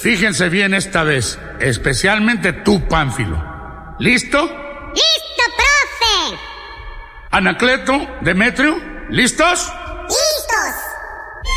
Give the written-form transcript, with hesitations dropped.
Fíjense bien esta vez, especialmente tú, Pánfilo. ¿Listo? ¡Listo, profe! Anacleto, Demetrio, ¿listos?